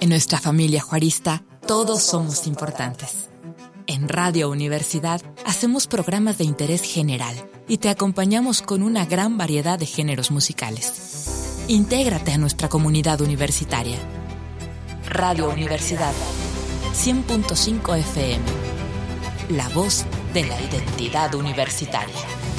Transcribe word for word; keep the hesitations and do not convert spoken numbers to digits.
En nuestra familia juarista, todos somos importantes. En Radio Universidad hacemos programas de interés general y te acompañamos con una gran variedad de géneros musicales. Intégrate a nuestra comunidad universitaria. Radio Universidad, cien punto cinco F M. La voz de la identidad universitaria.